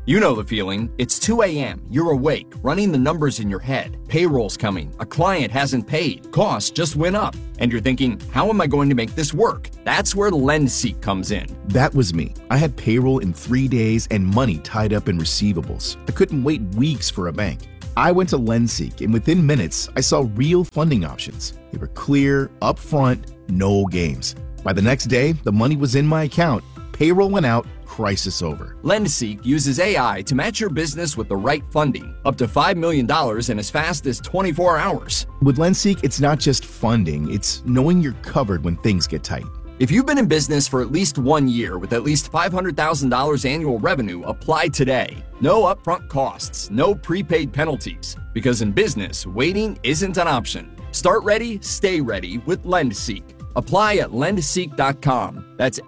You know the feeling. It's 2 a.m. You're awake, running the numbers in your head. Payroll's coming. A client hasn't paid. Costs just went up. And you're thinking, how am I going to make this work? That's where LendSeek comes in. That was me. I had payroll in 3 days and money tied up in receivables. I couldn't wait weeks for a bank. I went to LendSeek, and within minutes, I saw real funding options. They were clear, upfront, no games. By the next day, the money was in my account. Payroll went out. Crisis over. LendSeek uses AI to match your business with the right funding, up to $5 million in as fast as 24 hours. With LendSeek, it's not just funding, it's knowing you're covered when things get tight. If you've been in business for at least 1 year with at least $500,000 annual revenue, apply today. No upfront costs, no prepaid penalties. Because in business, waiting isn't an option. Start ready, stay ready with LendSeek. Apply at lendseek.com. That's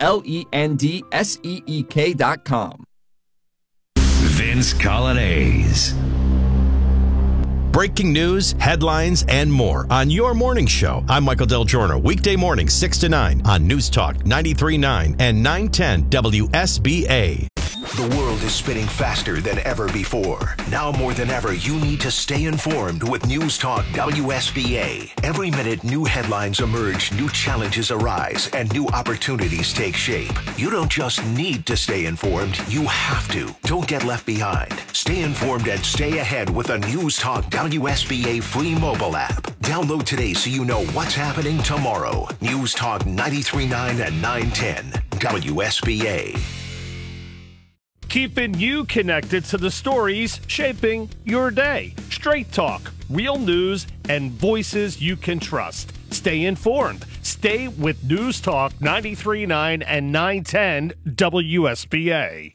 LENDSEEK.com. Vince Colonnese. Breaking news, headlines, and more on your morning show. I'm Michael Del Giorno, weekday morning 6 to 9 on News Talk 93.9 and 910 WSBA. The world is spinning faster than ever before. Now more than ever, you need to stay informed with News Talk WSBA. Every minute, new headlines emerge, new challenges arise, and new opportunities take shape. You don't just need to stay informed, you have to. Don't get left behind. Stay informed and stay ahead with a News Talk WSBA free mobile app. Download today so you know what's happening tomorrow. News Talk 93.9 and 910 WSBA. Keeping you connected to the stories shaping your day. Straight talk, real news, and voices you can trust. Stay informed. Stay with News Talk 93.9 and 910 WSBA.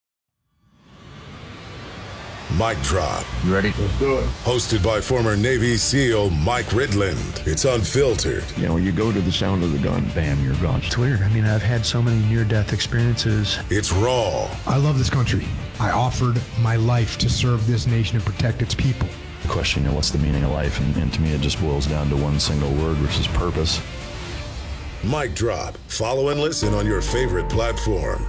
Mic Drop. You ready? Let's do it. Hosted by former Navy SEAL Mike Ridland. It's unfiltered. You know, when you go to the sound of the gun, bam, you're gone. It's weird. I mean, I've had so many near-death experiences. It's raw. I love this country. I offered my life to serve this nation and protect its people. The question, what's the meaning of life? And to me, it just boils down to one single word, which is purpose. Mic Drop. Follow and listen on your favorite platform.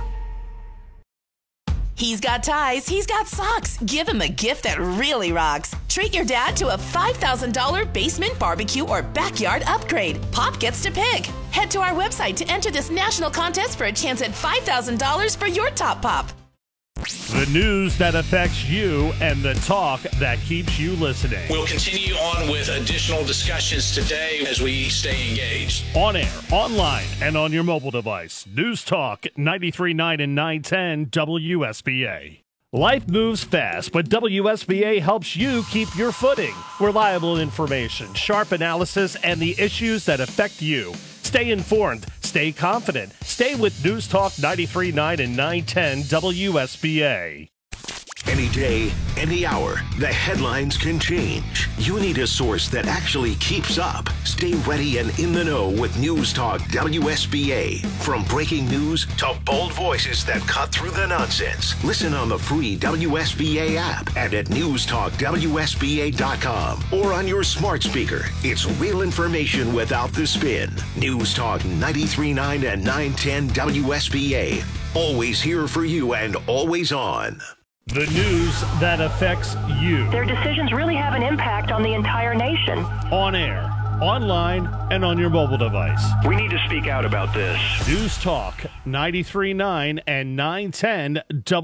He's got ties, he's got socks. Give him a gift that really rocks. Treat your dad to a $5,000 basement barbecue or backyard upgrade. Pop gets to pick. Head to our website to enter this national contest for a chance at $5,000 for your top pop. The news that affects you and the talk that keeps you listening. We'll continue on with additional discussions today as we stay engaged. On air, online, and on your mobile device. News Talk 93.9 and 910 WSBA. Life moves fast, but WSBA helps you keep your footing. Reliable information, sharp analysis, and the issues that affect you. Stay informed, stay confident, stay with News Talk 93.9 and 910 WSBA. Any day, any hour, the headlines can change. You need a source that actually keeps up. Stay ready and in the know with News Talk WSBA. From breaking news to bold voices that cut through the nonsense. Listen on the free WSBA app and at newstalkwsba.com or on your smart speaker. It's real information without the spin. News Talk 93.9 and 910 WSBA. Always here for you and always on. The news that affects you. Their decisions really have an impact on the entire nation. On air, online, and on your mobile device. We need to speak out about this. News Talk 93.9 and 910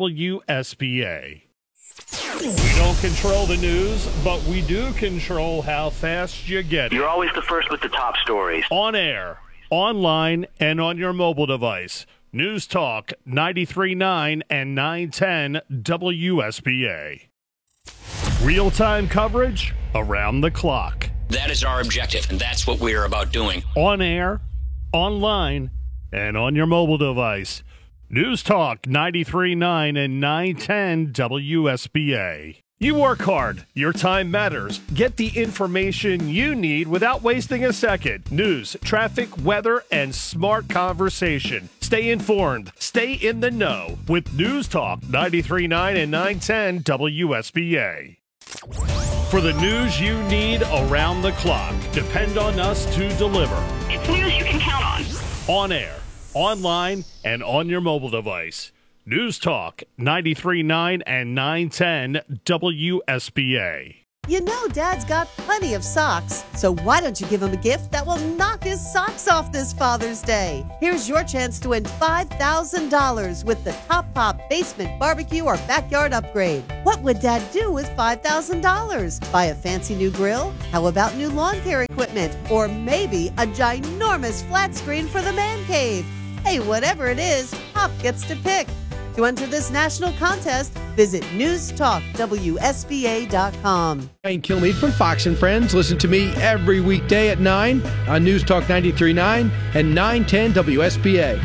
WSBA. We don't control the news, but we do control how fast you get it. You're always the first with the top stories. On air, online, and on your mobile device. News Talk 93.9 and 910 WSBA. Real-time coverage around the clock. That is our objective, and that's what we are about doing. On air, online, and on your mobile device. News Talk 93.9 and 910 WSBA. You work hard. Your time matters. Get the information you need without wasting a second. News, traffic, weather, and smart conversation. Stay informed. Stay in the know with News Talk 93.9 and 910 WSBA. For the news you need around the clock, depend on us to deliver. It's news you can count on. On air, online, and on your mobile device. News Talk 93.9 and 910 WSBA. You know Dad's got plenty of socks, so why don't you give him a gift that will knock his socks off this Father's Day? Here's your chance to win $5,000 with the Top Pop Basement Barbecue or Backyard Upgrade. What would Dad do with $5,000? Buy a fancy new grill? How about new lawn care equipment? Or maybe a ginormous flat screen for the man cave? Hey, whatever it is, Pop gets to pick. To enter this national contest, visit newstalkwsba.com. Wayne Kilmeade from Fox & Friends. Listen to me every weekday at 9 on News Talk 93.9 and 910 WSBA.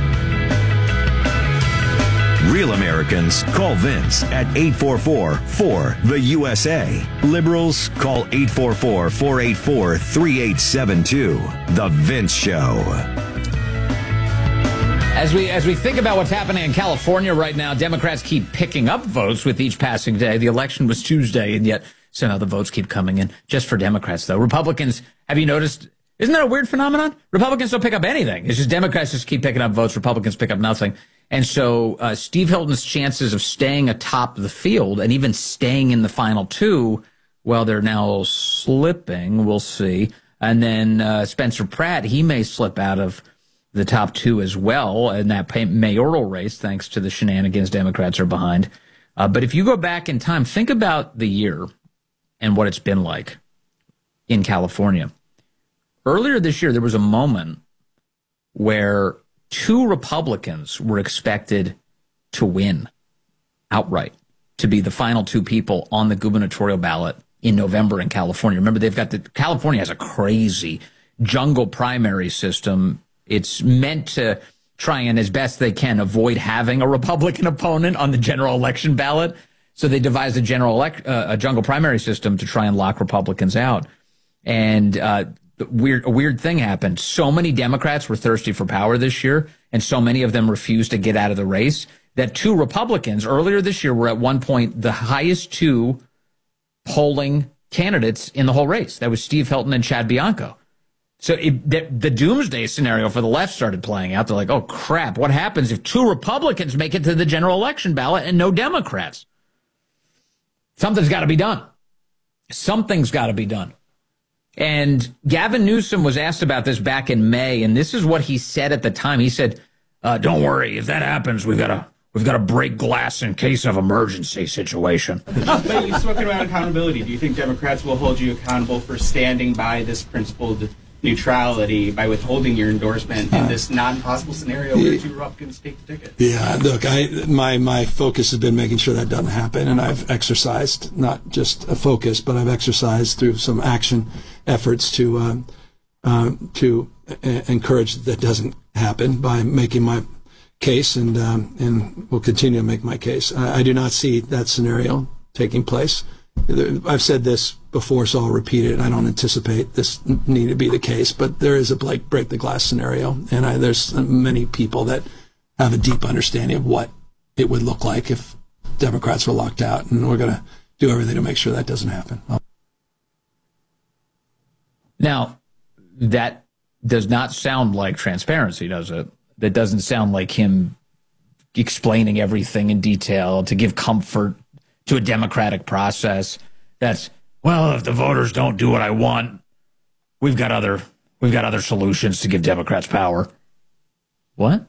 Real Americans call Vince at 844-4-THE-USA. Liberals call 844-484-3872. The Vince Show. As we think about what's happening in California right now, Democrats keep picking up votes with each passing day. The election was Tuesday, and yet somehow the votes keep coming in just for Democrats, though. Republicans, have you noticed? Isn't that a weird phenomenon? Republicans don't pick up anything. It's just Democrats just keep picking up votes. Republicans pick up nothing. And so Steve Hilton's chances of staying atop the field and even staying in the final two, well, they're now slipping. We'll see. And then Spencer Pratt, he may slip out of the top two as well in that mayoral race, thanks to the shenanigans Democrats are behind. But if you go back in time, think about the year and what it's been like in California. Earlier this year, there was a moment where two Republicans were expected to win outright, to be the final two people on the gubernatorial ballot in November in California. Remember, California has a crazy jungle primary system. It's meant to try and, as best they can, avoid having a Republican opponent on the general election ballot. So they devised a jungle primary system to try and lock Republicans out. And a weird thing happened. So many Democrats were thirsty for power this year, and so many of them refused to get out of the race, that two Republicans earlier this year were at one point the highest two polling candidates in the whole race. That was Steve Hilton and Chad Bianco. So the doomsday scenario for the left started playing out. They're like, oh, crap, what happens if two Republicans make it to the general election ballot and no Democrats? Something's got to be done. Something's got to be done. And Gavin Newsom was asked about this back in May, and this is what he said at the time. He said, don't worry, if that happens, we've got to break glass in case of emergency situation. But you've spoken about accountability. Do you think Democrats will hold you accountable for standing by this principled neutrality by withholding your endorsement in this non-possible scenario where two Republicans take the ticket? Yeah, look, my focus has been making sure that doesn't happen, and I've exercised not just a focus, but I've exercised through some action efforts to encourage that doesn't happen by making my case, and will continue to make my case. I do not see that scenario taking place. I've said this before, so I'll repeat it. I don't anticipate this need to be the case, but there is a break the glass scenario, and there's many people that have a deep understanding of what it would look like if Democrats were locked out, and we're going to do everything to make sure that doesn't happen. Now, that does not sound like transparency, does it? That doesn't sound like him explaining everything in detail to give comfort to a democratic process. That's, well, if the voters don't do what I want, we've got other solutions to give Democrats power. What?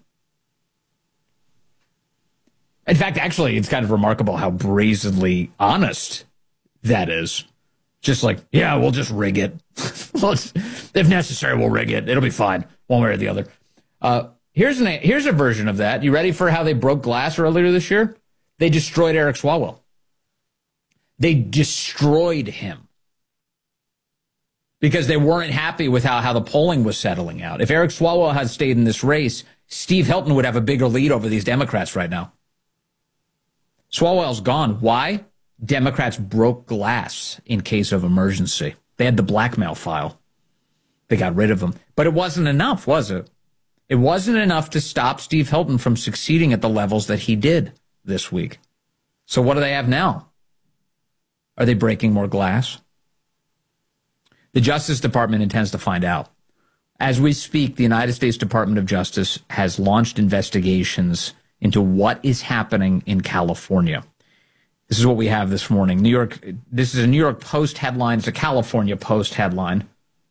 In fact, actually, it's kind of remarkable how brazenly honest that is. Just like, yeah, we'll just rig it. If necessary, we'll rig it. It'll be fine, one way or the other. Here's a version of that. You ready for how they broke glass earlier this year? They destroyed Eric Swalwell. They destroyed him because they weren't happy with how the polling was settling out. If Eric Swalwell had stayed in this race, Steve Hilton would have a bigger lead over these Democrats right now. Swalwell's gone. Why? Democrats broke glass in case of emergency. They had the blackmail file. They got rid of him. But it wasn't enough, was it? It wasn't enough to stop Steve Hilton from succeeding at the levels that he did this week. So what do they have now? Are they breaking more glass? The Justice Department intends to find out. As we speak, the United States Department of Justice has launched investigations into what is happening in California. This is what we have this morning. This is a New York Post headline. It's a California Post headline.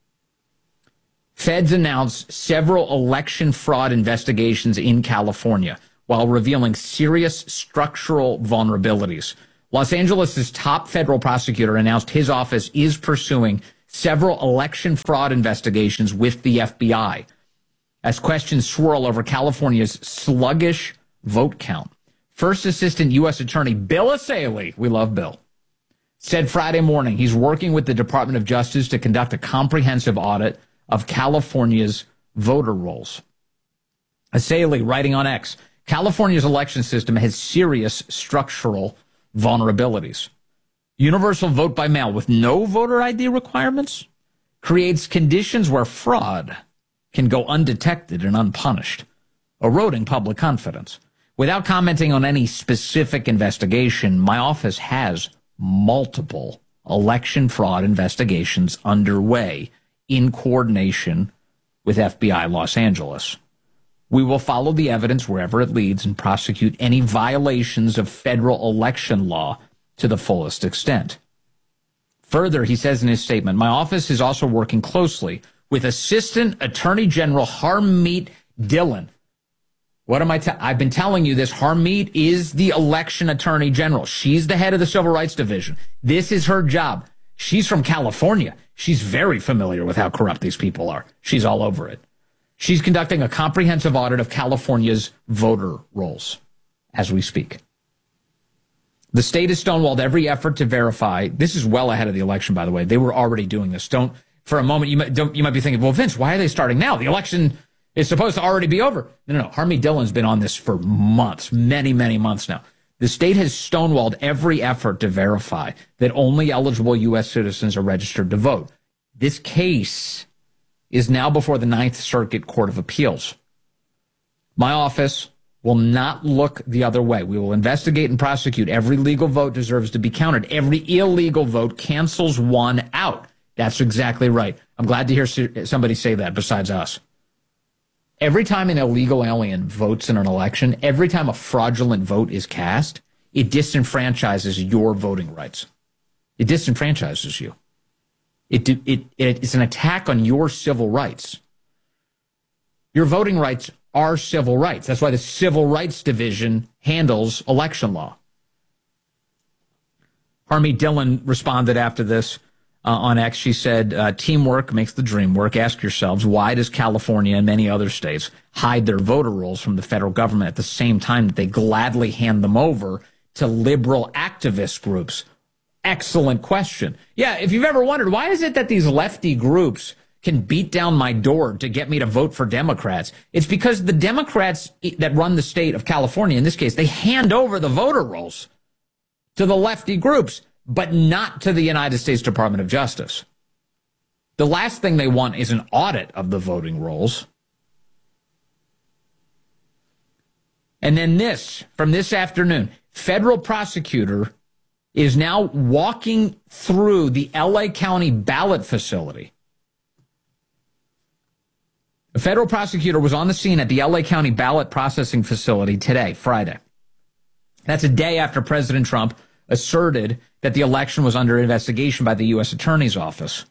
Feds announce several election fraud investigations in California while revealing serious structural vulnerabilities. Los Angeles' top federal prosecutor announced his office is pursuing several election fraud investigations with the FBI as questions swirl over California's sluggish vote count. First Assistant U.S. Attorney Bill Asaley, we love Bill, said Friday morning he's working with the Department of Justice to conduct a comprehensive audit of California's voter rolls. Asaley, writing on X, California's election system has serious structural vulnerabilities. Universal vote by mail with no voter ID requirements creates conditions where fraud can go undetected and unpunished, eroding public confidence. Without commenting on any specific investigation, my office has multiple election fraud investigations underway in coordination with FBI Los Angeles. We will follow the evidence wherever it leads and prosecute any violations of federal election law to the fullest extent. Further, he says in his statement, my office is also working closely with Assistant Attorney General Harmeet Dillon. What am I've been telling you this. Harmeet is the election attorney general. She's the head of the Civil Rights Division. This is her job. She's from California. She's very familiar with how corrupt these people are. She's all over it. She's conducting a comprehensive audit of California's voter rolls as we speak. The state has stonewalled every effort to verify. This is well ahead of the election, by the way. They were already doing this. Don't, for a moment, you might be thinking, well, Vince, why are they starting now? The election is supposed to already be over. No. Harmeet Dillon's been on this for months, many, many months now. The state has stonewalled every effort to verify that only eligible U.S. citizens are registered to vote. This case is now before the Ninth Circuit Court of Appeals. My office will not look the other way. We will investigate and prosecute. Every legal vote deserves to be counted. Every illegal vote cancels one out. That's exactly right. I'm glad to hear somebody say that besides us. Every time an illegal alien votes in an election, every time a fraudulent vote is cast, it disenfranchises your voting rights. It disenfranchises you. It's an attack on your civil rights. Your voting rights are civil rights. That's why the Civil Rights Division handles election law. Harmeet Dillon responded after this on X. She said, teamwork makes the dream work. Ask yourselves, why does California and many other states hide their voter rolls from the federal government at the same time that they gladly hand them over to liberal activist groups? Excellent question. Yeah, if you've ever wondered, why is it that these lefty groups can beat down my door to get me to vote for Democrats? It's because the Democrats that run the state of California, in this case, they hand over the voter rolls to the lefty groups, but not to the United States Department of Justice. The last thing they want is an audit of the voting rolls. And then this, from this afternoon, federal prosecutor is now walking through the LA County ballot facility. A federal prosecutor was on the scene at the LA County ballot processing facility today, Friday. That's a day after President Trump asserted that the election was under investigation by the U.S. Attorney's Office.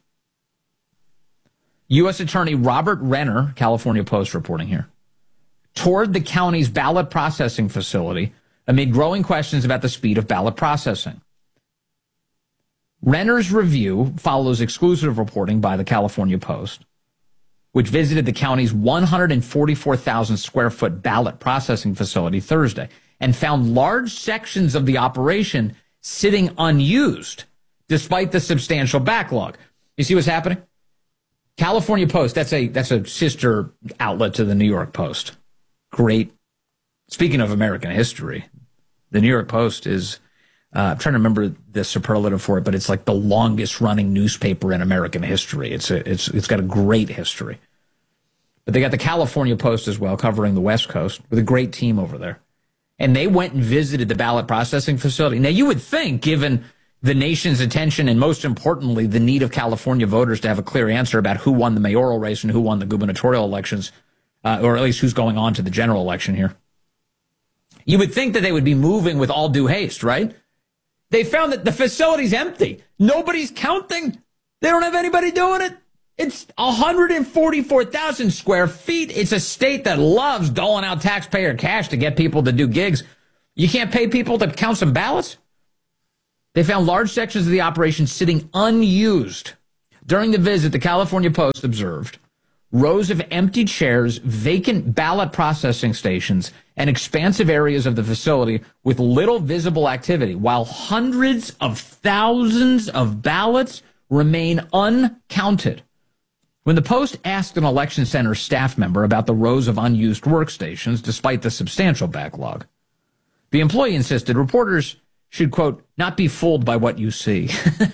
U.S. Attorney Robert Renner, California Post reporting here, toured the county's ballot processing facility amid growing questions about the speed of ballot processing. Renner's review follows exclusive reporting by the California Post, which visited the county's 144,000 square foot ballot processing facility Thursday and found large sections of the operation sitting unused despite the substantial backlog. You see what's happening? California Post, that's a sister outlet to the New York Post. Great. Speaking of American history, the New York Post is, I'm trying to remember the superlative for it, but it's like the longest running newspaper in American history. It's got a great history. But they got the California Post as well, covering the West Coast, with a great team over there. And they went and visited the ballot processing facility. Now, you would think, given the nation's attention and, most importantly, the need of California voters to have a clear answer about who won the mayoral race and who won the gubernatorial elections, or at least who's going on to the general election here, You would think that they would be moving with all due haste, right? They found that the facility's empty. Nobody's counting. They don't have anybody doing it. It's 144,000 square feet. It's a state that loves doling out taxpayer cash to get people to do gigs. You can't pay people to count some ballots? They found large sections of the operation sitting unused. During the visit, the California Post observed rows of empty chairs, vacant ballot processing stations, and expansive areas of the facility with little visible activity, while hundreds of thousands of ballots remain uncounted. When the Post asked an election center staff member about the rows of unused workstations, despite the substantial backlog, the employee insisted reporters should, quote, not be fooled by what you see.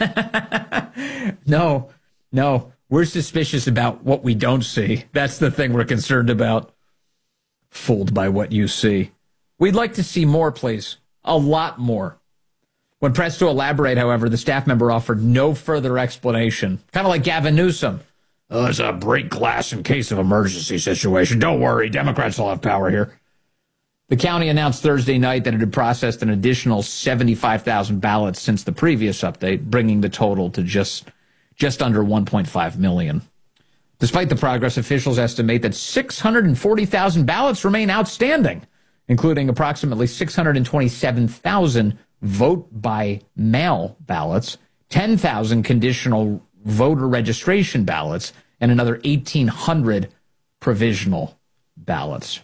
No, we're suspicious about what we don't see. That's the thing we're concerned about. Fooled by what you see. We'd like to see more, please. A lot more. When pressed to elaborate, however, the staff member offered no further explanation. Kind of like Gavin Newsom. It's a break glass in case of emergency situation. Don't worry, Democrats will have power here. The county announced Thursday night that it had processed an additional 75,000 ballots since the previous update, bringing the total to just under 1.5 million. Despite the progress, officials estimate that 640,000 ballots remain outstanding, including approximately 627,000 vote-by-mail ballots, 10,000 conditional voter registration ballots, and another 1,800 provisional ballots.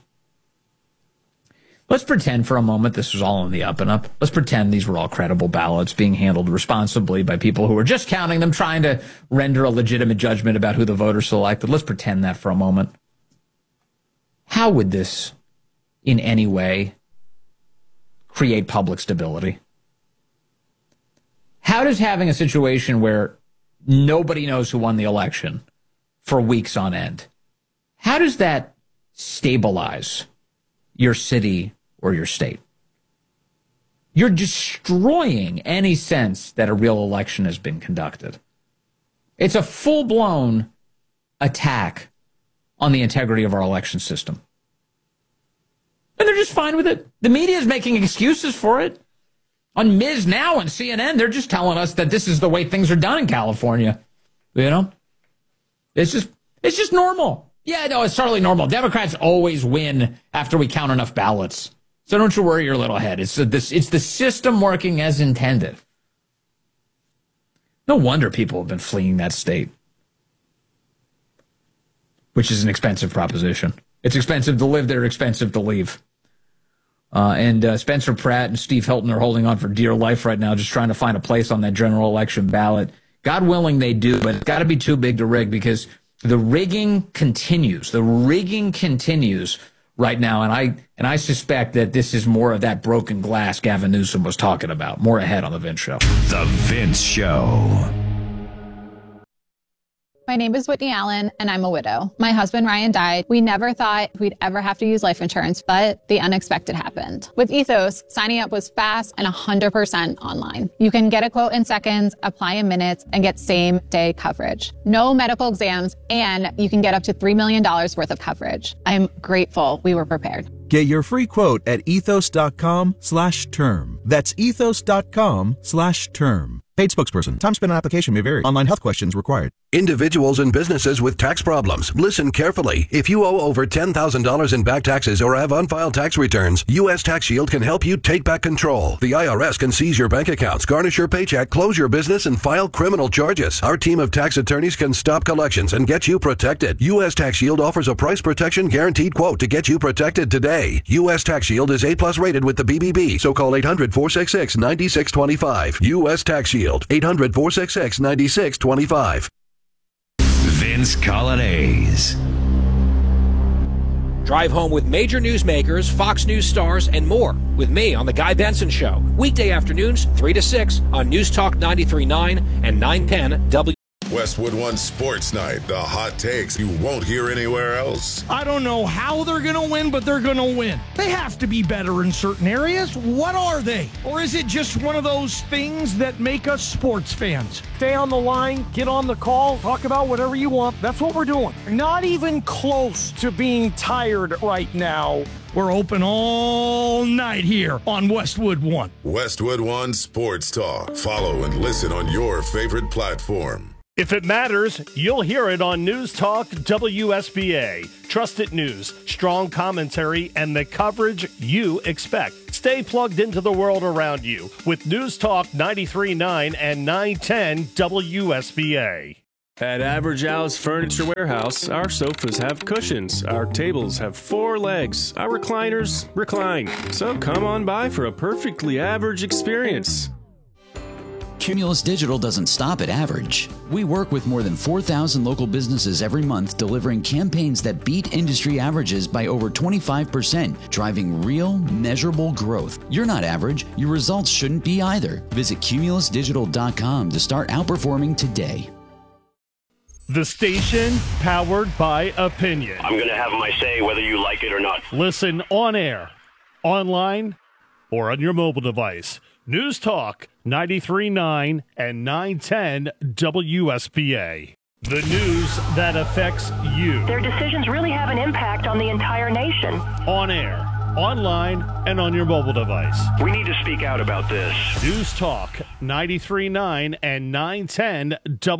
Let's pretend for a moment this was all on the up and up. Let's pretend these were all credible ballots being handled responsibly by people who were just counting them, trying to render a legitimate judgment about who the voters selected. Let's pretend that for a moment. How would this in any way create public stability? How does having a situation where nobody knows who won the election for weeks on end, how does that stabilize your city or your state? You're destroying any sense that a real election has been conducted. It's a full-blown attack on the integrity of our election system. And they're just fine with it. The media is making excuses for it. On Ms. Now and CNN, they're just telling us that this is the way things are done in California. You know? It's just normal. Yeah, no, it's totally normal. Democrats always win after we count enough ballots. So don't you worry your little head. It's the system working as intended. No wonder people have been fleeing that state, which is an expensive proposition. It's expensive to live there, expensive to leave. And Spencer Pratt and Steve Hilton are holding on for dear life right now, just trying to find a place on that general election ballot. God willing they do, but it's got to be too big to rig because the rigging continues. The rigging continues right now, and I suspect that this is more of that broken glass Gavin Newsom was talking about. More ahead on The Vince Show. The Vince Show. My name is Whitney Allen, and I'm a widow. My husband, Ryan, died. We never thought we'd ever have to use life insurance, but the unexpected happened. With Ethos, signing up was fast and 100% online. You can get a quote in seconds, apply in minutes, and get same-day coverage. No medical exams, and you can get up to $3 million worth of coverage. I'm grateful we were prepared. Get your free quote at ethos.com/term. That's ethos.com/term. Paid spokesperson. Time spent on application may vary. Online health questions required. Individuals and businesses with tax problems. Listen carefully. If you owe over $10,000 in back taxes or have unfiled tax returns, U.S. Tax Shield can help you take back control. The IRS can seize your bank accounts, garnish your paycheck, close your business, and file criminal charges. Our team of tax attorneys can stop collections and get you protected. U.S. Tax Shield offers a price protection guaranteed quote to get you protected today. U.S. Tax Shield is A+ rated with the BBB, so call 800-466-9625. U.S. Tax Shield. 800-466-9625. Vince Colonnese. Drive home with major newsmakers, Fox News stars, and more with me on The Guy Benson Show. Weekday afternoons, 3 to 6 on News Talk 93.9 and 910 W. Westwood One Sports Night. The hot takes you won't hear anywhere else. I don't know how they're going to win, but they're going to win. They have to be better in certain areas. What are they? Or is it just one of those things that make us sports fans? Stay on the line, get on the call, talk about whatever you want. That's what we're doing. Not even close to being tired right now We're open all night here on Westwood One. Westwood One Sports Talk. Follow and listen on your favorite platform. If it matters, you'll hear it on News Talk WSBA. Trusted news, strong commentary, and the coverage you expect. Stay plugged into the world around you with News Talk 93.9 and 910 WSBA. At Average Al's Furniture Warehouse, our sofas have cushions, our tables have 4 legs, our recliners recline. So come on by for a perfectly average experience. Cumulus Digital doesn't stop at average. We work with more than 4,000 local businesses every month, delivering campaigns that beat industry averages by over 25%, driving real, measurable growth. You're not average. Your results shouldn't be either. Visit cumulusdigital.com to start outperforming today. The station powered by opinion. I'm going to have my say whether you like it or not. Listen on air, online, or on your mobile device. News Talk 93.9 and 910 WSBA. The news that affects you. Their decisions really have an impact on the entire nation. On air, online, and on your mobile device. We need to speak out about this. News Talk 93.9 and 910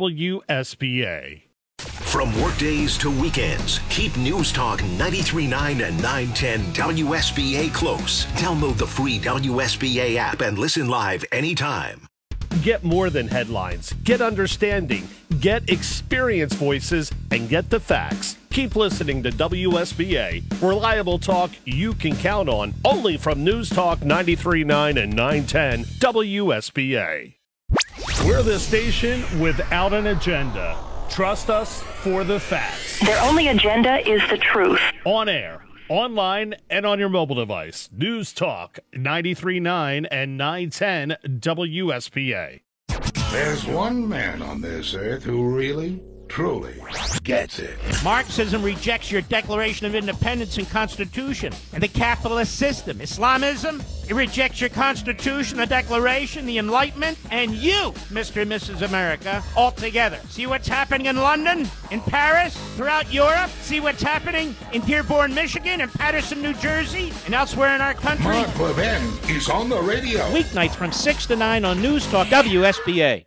WSBA. From workdays to weekends, keep News Talk 93.9 and 910 WSBA close. Download the free WSBA app and listen live anytime. Get more than headlines. Get understanding. Get experienced voices and get the facts. Keep listening to WSBA. Reliable talk you can count on. Only from News Talk 93.9 and 910 WSBA. We're the station without an agenda. Trust us for the facts. Their only agenda is the truth. On air, online, and on your mobile device. News Talk 93.9 and 910 WSBA. There's one man on this earth who really, truly gets it. Marxism rejects your Declaration of Independence and Constitution and the capitalist system. Islamism, it rejects your Constitution, the Declaration, the Enlightenment, and you, Mr. and Mrs. America, altogether. See what's happening in London, in Paris, throughout Europe? See what's happening in Dearborn, Michigan, and Patterson, New Jersey, and elsewhere in our country? Mark Levin is on the radio. Weeknights from 6 to 9 on News Talk WSBA.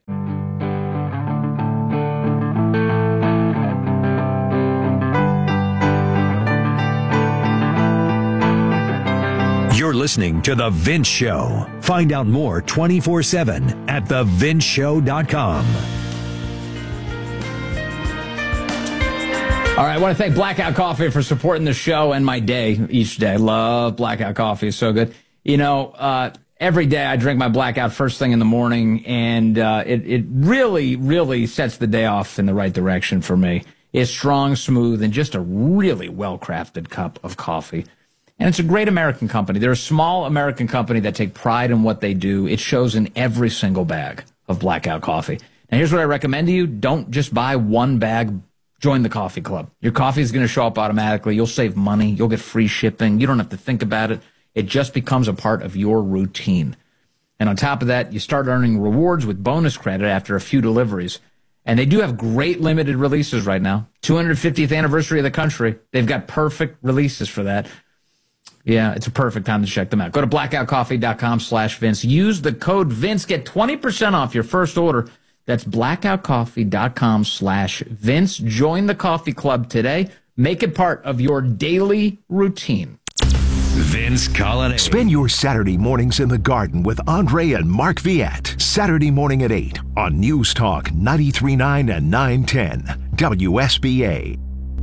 You're listening to The Vince Show. Find out more 24/7 at thevinceshow.com. All right, I want to thank Blackout Coffee for supporting the show and my day each day. Love Blackout Coffee. It's so good. You know, every day I drink my Blackout first thing in the morning, and it really, really sets the day off in the right direction for me. It's strong, smooth, and just a really well-crafted cup of coffee. And it's a great American company. They're a small American company that take pride in what they do. It shows in every single bag of Blackout Coffee. Now, here's what I recommend to you. Don't just buy one bag. Join the coffee club. Your coffee is going to show up automatically. You'll save money. You'll get free shipping. You don't have to think about it. It just becomes a part of your routine. And on top of that, you start earning rewards with bonus credit after a few deliveries. And they do have great limited releases right now. 250th anniversary of the country. They've got perfect releases for that. Yeah, it's a perfect time to check them out. Go to blackoutcoffee.com/Vince. Use the code Vince. Get 20% off your first order. That's blackoutcoffee.com/Vince. Join the coffee club today. Make it part of your daily routine. Vince Colonnade. Spend your Saturday mornings in the garden with Andre and Mark Viette. Saturday morning at 8 on News Talk 93.9 and 910 WSBA.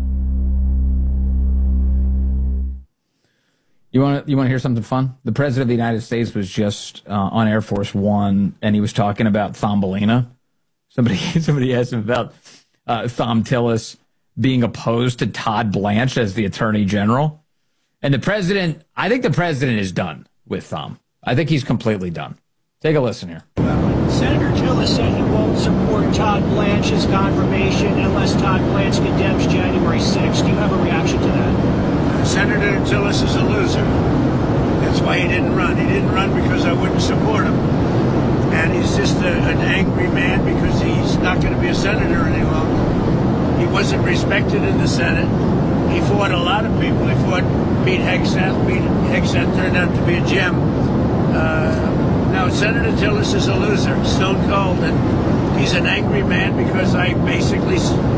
You want to hear something fun? The President of the United States was just on Air Force One, and he was talking about Thumbelina. Somebody asked him about Thom Tillis being opposed to Todd Blanche as the Attorney General. And the President, I think the President is done with Thom. I think he's completely done. Take a listen here. Senator Tillis said he won't support Todd Blanche's confirmation unless Todd Blanche condemns January 6th. Do you have a reaction to that? Senator Tillis is a loser. That's why he didn't run. He didn't run because I wouldn't support him. And he's just an angry man because he's not going to be a senator any longer. He wasn't respected in the Senate. He fought a lot of people. He fought Pete Hegseth. Pete Hegseth turned out to be a gem. Now, Senator Tillis is a loser, stone cold, and he's an angry man because I basically,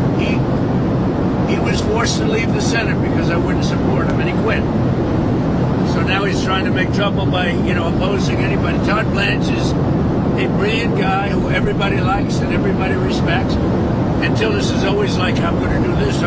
he was forced to leave the Senate because I wouldn't support him, and he quit. So now he's trying to make trouble by, opposing anybody. Todd Blanche is a brilliant guy who everybody likes and everybody respects. And Tillis is always like, I'm going to do this,